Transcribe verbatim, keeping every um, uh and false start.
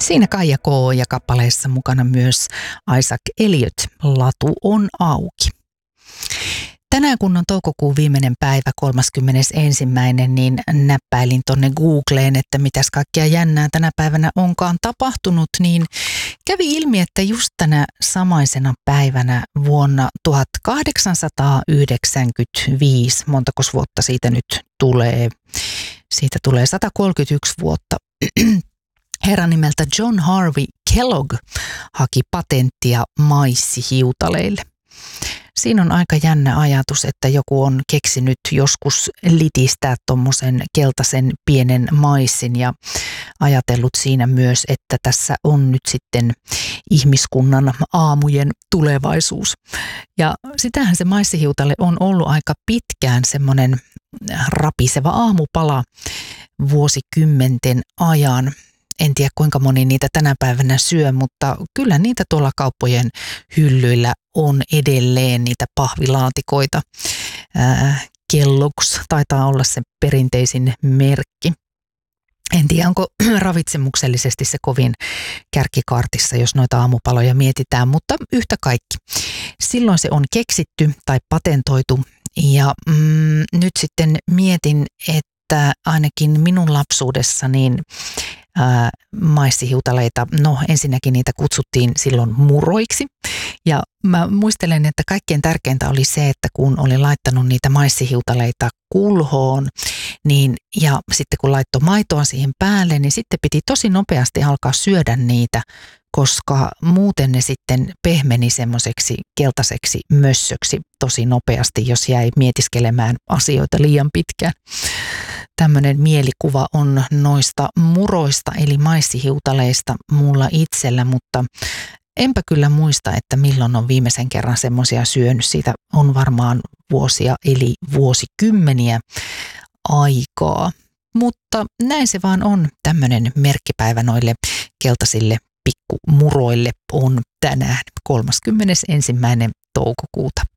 Siinä Kaija K. ja kappaleessa mukana myös Isaac Elliot, Latu on auki. Tänään kun on toukokuun viimeinen päivä, kolmaskymmenesensimmäinen, niin näppäilin tonne Googleen, että mitäs kaikkea jännää tänä päivänä onkaan tapahtunut, niin kävi ilmi, että just tänä samaisena päivänä vuonna tuhatkahdeksansataayhdeksänkymmentäviisi, montakos vuotta siitä nyt tulee, siitä tulee sata kolmekymmentäyksi vuotta, herran nimeltä John Harvey Kellogg haki patenttia maissihiutaleille. Siinä on aika jännä ajatus, että joku on keksinyt joskus litistää tuommoisen keltaisen pienen maissin ja ajatellut siinä myös, että tässä on nyt sitten ihmiskunnan aamujen tulevaisuus. Ja sitähän se maissihiutale on ollut aika pitkään semmoinen rapiseva aamupala vuosikymmenten ajan. En tiedä kuinka moni niitä tänä päivänä syö, mutta kyllä niitä tuolla kauppojen hyllyillä on edelleen niitä pahvilaatikoita. Ää, Kellogg's taitaa olla se perinteisin merkki. En tiedä, onko ravitsemuksellisesti se kovin kärkikaartissa, jos noita aamupaloja mietitään, mutta yhtä kaikki. Silloin se on keksitty tai patentoitu ja mm, nyt sitten mietin, että ainakin minun lapsuudessa niin ää, maissihiutaleita, no ensinnäkin niitä kutsuttiin silloin muroiksi. Ja mä muistelen, että kaikkein tärkeintä oli se, että kun oli laittanut niitä maissihiutaleita kulhoon, niin ja sitten kun laittoi maitoa siihen päälle, niin sitten piti tosi nopeasti alkaa syödä niitä, koska muuten ne sitten pehmeni semmoiseksi keltaiseksi mössöksi tosi nopeasti, jos jäi mietiskelemään asioita liian pitkään. Tämmöinen mielikuva on noista muroista eli maissihiutaleista mulla itsellä, mutta enpä kyllä muista, että milloin on viimeisen kerran semmoisia syönyt. Siitä on varmaan vuosia eli vuosikymmeniä aikaa. Mutta näin se vaan on, tämmöinen merkkipäivä noille keltaisille pikkumuroille on tänään kolmaskymmenesensimmäinen toukokuuta.